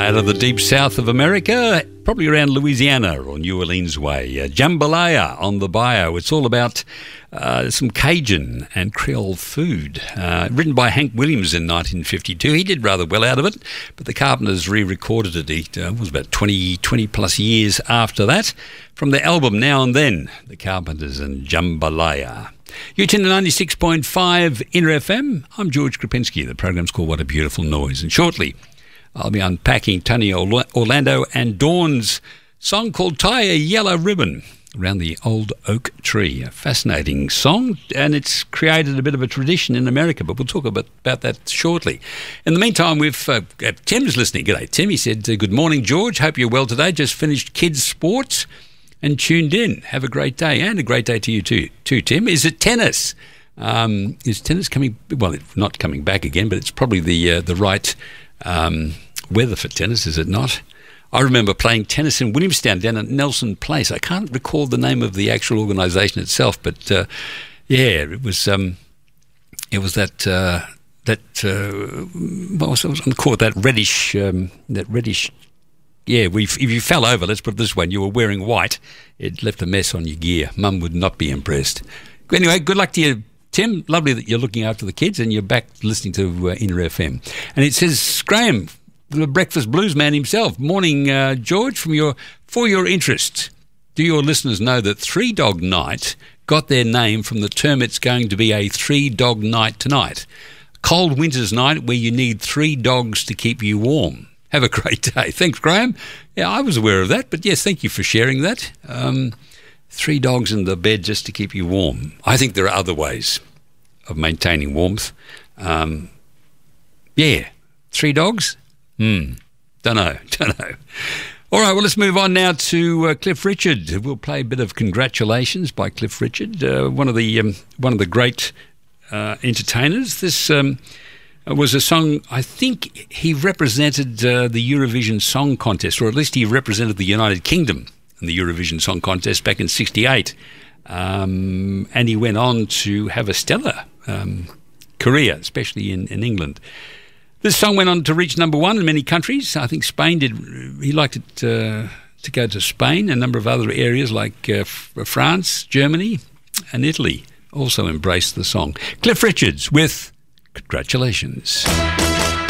Out of the deep south of America, probably around Louisiana or New Orleans way. Jambalaya on the bio. It's all about some Cajun and Creole food. Written by Hank Williams in 1952. He did rather well out of it, but the Carpenters re-recorded it. It was about 20 plus years after that. From the album Now and Then, the Carpenters and Jambalaya. You're tuned to 96.5 Inner FM. I'm George Krupinski. The program's called What a Beautiful Noise. And shortly, I'll be unpacking Tony Orlando and Dawn's song called Tie a Yellow Ribbon Around the Old Oak Tree. A fascinating song, and it's created a bit of a tradition in America, but we'll talk about that shortly. In the meantime, we've Tim's listening. G'day, Tim. He said, good morning, George. Hope you're well today. Just finished kids' sports and tuned in. Have a great day, and a great day to you too, Tim. Is it tennis? Is tennis coming? Well, it's not coming back again, but it's probably the right weather for tennis, is it not? I remember playing tennis in Williamstown down at Nelson Place. I can't recall the name of the actual organisation itself, but it was that what was it called? That reddish. Yeah, if you fell over, let's put it this way, and you were wearing white, it left a mess on your gear. Mum would not be impressed. Anyway, good luck to you, Tim. Lovely that you're looking after the kids and you're back listening to Inner FM. And it says, Graham, the breakfast blues man himself. Morning, George. For your interest, do your listeners know that Three Dog Night got their name from the term it's going to be a three-dog night tonight? Cold winter's night where you need three dogs to keep you warm. Have a great day. Thanks, Graham. Yeah, I was aware of that, but yes, thank you for sharing that. Three dogs in the bed just to keep you warm. I think there are other ways of maintaining warmth. Three dogs? Don't know. All right, well, let's move on now to Cliff Richard. We'll play a bit of Congratulations by Cliff Richard, one of the great entertainers. This was a song, I think he represented the Eurovision Song Contest, or at least he represented the United Kingdom in the Eurovision Song Contest back in 1968. And he went on to have a stellar career, especially in England. This song went on to reach number one in many countries. I think Spain did. He liked it to go to Spain. A number of other areas like France, Germany, and Italy also embraced the song. Cliff Richards with Congratulations.